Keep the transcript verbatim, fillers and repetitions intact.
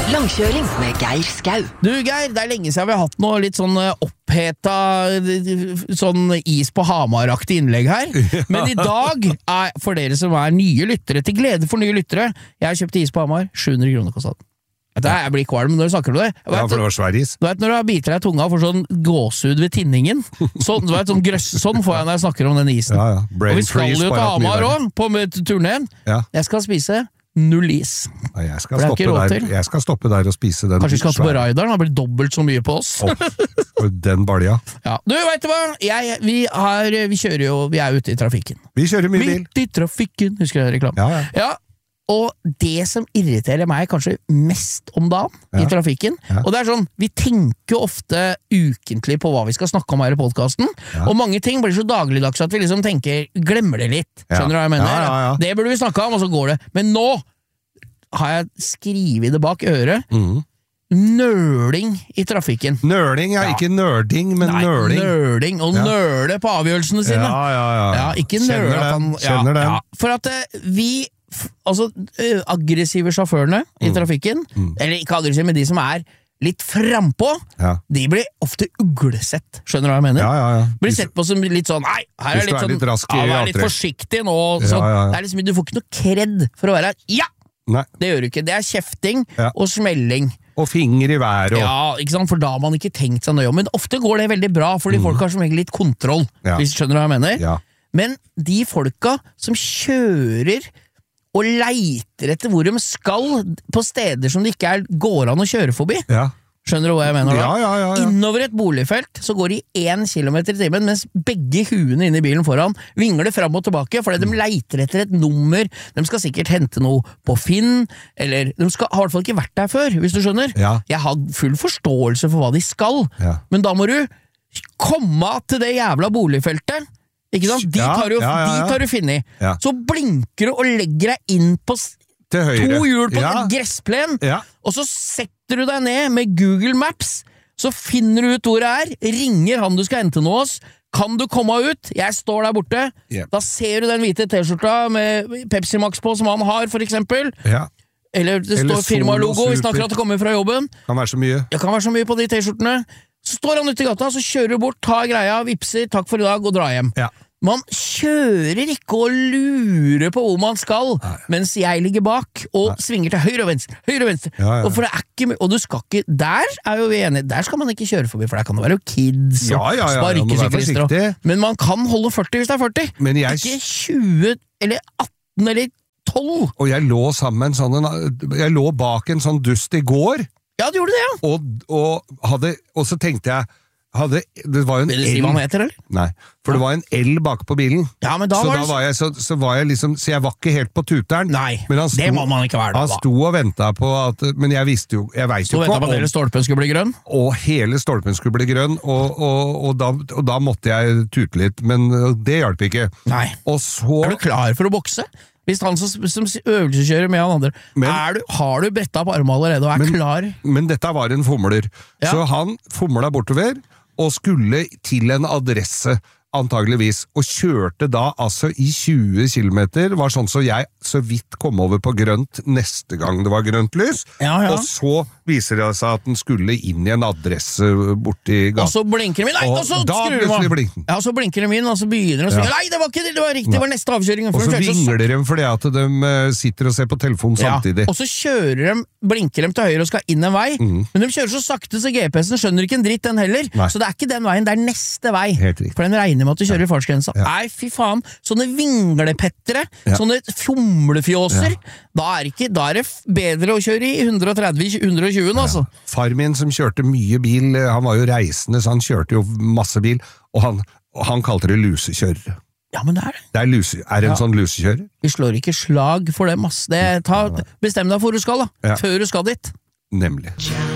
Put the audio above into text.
Langkjøring med Geir Skau. Du Geir, det er lenge siden vi har hatt noe litt sånn oppheta, sånn is på Hamar-aktig innlegg her. Men i dag, er, for dere som er nye lyttere, til glede for nye lyttere, jeg har kjøpt is på Hamar, sju hundre kroner kostet den. Jeg blir kvalm når du snakker om det. Vet, ja, for det var svær is. Du vet når du har biter deg i tunga for sånn gåsehud ved tinningen, sånn, du vet, sånn, grøss, sånn får jeg når jeg snakker om den isen. Ja, ja. Og vi skal jo til Hamar også, på turneen. Ja. Jeg skal spise null is. Ja, jeg, skal stoppe der, jeg skal stoppe der og spise den. Kanskje vi skal på Raideren, det blir dobbelt så mye på oss. Oh, den balja. Ja. Du, vet du hva? Jeg, vi, har, vi kjører jo, vi er ute i trafikken. Vi kjører mye bil. Midt i trafikken, husker jeg reklamen? Ja, ja. Ja. Og det som irriterer meg kanskje mest om dagen ja. I trafikken, ja. Og det er sånn, vi tenker ofte ukentlig på hva vi skal snakke om her i podcasten, ja. Og mange ting blir så dagligdags at vi liksom tenker, glemmer det litt, skjønner du hva jeg mener? Ja, ja, ja. Det burde vi snakke om, og så går det. Men nå har jeg skrivet det bak øret, mm. Nøling i trafikken. Nøling, ja, ja. Ikke nørding, men Nei, nøling. Nøling, og ja. Nøle på avgjørelsene sine. Ja, ja, ja. Ja, ikke nøle. Kjenner den, ja, kjenner den. Ja. For at vi altså aggressive sjåførene mm. i trafikken, mm. eller ikke aggressive, men de som er litt frempå, ja. De blir ofte uglesett, skjønner du hva jeg mener? Ja, ja, ja. Blir sett på som litt sånn, nei, her er litt sånn, litt rask, ja, vær litt forsiktig nå, ja, sånn. Ja, ja. Det er liksom, du får ikke noe kred for å være her, ja! Nei. Det gjør du ikke, det er kjefting ja. Og smelling. Og finger i været. Og... Ja, ikke sant, for da har man ikke tenkt seg nøye om, men ofte går det veldig bra, fordi mm. folk har som regel litt kontroll, ja. Hvis du skjønner hva jeg mener. Ja. Men de folka som kjører og leiter etter hvor de skal på steder som det ikke er, går an å kjøre forbi. Ja. Skjønner du hva jeg mener da? Ja, ja, ja, ja. Innover et boligfelt så går de én kilometer i timen, mens begge huene inne i bilen foran vingler fram og tilbake, fordi de leiter etter et nummer. De skal sikkert hente noe på Finn, eller de skal, har i hvert fall ikke vært der før, hvis du skjønner. Ja. Jeg har full forståelse for hva de skal, ja. Men da må du komme til det jævla boligfeltet. Ikke sant? De tar du, ja, ja, ja. De tar du finne i. Ja. Så blinker du og legger deg inn på to hjul på ja. En gressplen, ja. Og så setter du deg ned med Google Maps, så finner du ut hvor det er, ringer han du skal hente noe hos, kan du komme ut? Jeg står der borte, yeah. Da ser du den hvite t-skjorta med Pepsi Max på som han har, for eksempel. Ja. Eller det Eller står firmalogo, hvis han akkurat kommer fra jobben. Kan være så mye. Det kan være så mye på de t-skjortene. Så står han ute i gata, så kjører du bort, tar greia, vipser, takk for i dag, og drar hjem. Ja. Man kjører ikke og lurer på hvor man skal, Nei. Mens jeg ligger bak og Nei. Svinger til høyre og venstre, høyre og venstre. Ja, ja. Og, for det er ikke, og du skal ikke, der er jo vi enige, der skal man ikke kjøre forbi, for der kan det være kids og ja, ja, ja, sparkesyklister. Ja, men man kan holde førti hvis det er førti. Men jeg... Ikke tjue eller atten eller tolv. Og jeg lå sammen en sånn, jeg lå bak en sånn dust i går. Ja, du gjorde det, ja. Og, og, hadde, og så tenkte jeg, Hadde, det var jo en Vil du si hva han heter, eller? Nei, for ja. Det var en L bak på bilen. Ja, men da så var da var jeg, så, så var jeg liksom, så jeg var ikke helt på tuteren. Nei, men han sto, det må man ikke være da. Han sto og ventet på at, men jeg visste jo, jeg vet jo ikke. Så ventet på at hele stolpen skulle bli grønn? Og hele stolpen skulle bli grønn, og, og, og, da, og da måtte jeg tute litt, men det hjalp ikke. Nei. Og så... Er du klar for å bokse? Hvis han som, som øvelseskjører med han andre, men, er du, har du brettet på armen allerede og er men, klar? Men dette var en fomler. Ja. Så han fomla bortover, og skulle til en adresse, antageligvis, og kjørte da altså i tjue kilometer, var sånn så jeg så vidt kom over på grønt neste gang det var grønt lys, ja, ja. Og så viser det seg at den skulle inn i en adresse borti gaten. Og så blinker de inn, nei, og, og så da skrur de av. Ja, så blinker de inn, og så begynner de å si, ja. Nei, det var ikke det, det var riktig, det var neste avkjøring. Og så vingler de fordi at de sitter og ser på telefonen ja. Samtidig. Og så kjører de, blinker de til høyre og skal inn en vei, mm. men de kjører så sakte så G P S-en skjønner ikke en dritt den heller, nei. Så det er ikke den veien, det er neste vei. For den regner med at du kjører i fartsgrensa. Ja. Nei, fy faen, sånne vinglepettere, ja. Sånne fomlefjåser, ja. da, er ikke, da er det bedre å kjøre i hundre og tretti til hundre og tjue, altså. Ja. Far min som kjørte mye bil, han var jo reisende, så han kjørte jo masse bil, og han, og han kalte det lusekjørere. Ja, men det er det. Det er, luse, er det en ja. Sånn lusekjører? Vi slår ikke slag for det masse. Det, ta, bestem deg for hvor du skal, da. Ja. Før du skal dit. Nemlig.